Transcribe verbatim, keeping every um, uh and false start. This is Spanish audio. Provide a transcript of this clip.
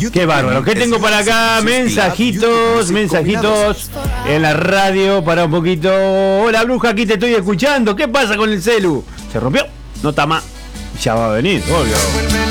Qué bárbaro. ¿Qué tengo para acá? Mensajitos, mensajitos en la radio para un poquito. Hola, bruja, aquí te estoy escuchando. ¿Qué pasa con el celu? ¿Se rompió? No está más. Ya va a venir, obvio.